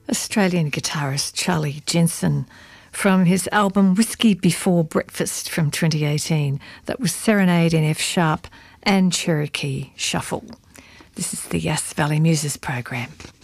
Australian guitarist Charlie Jensen from his album Whiskey Before Breakfast from 2018. That was Serenade in F Sharp and Cherokee Shuffle. This is the Yass Valley Muses program.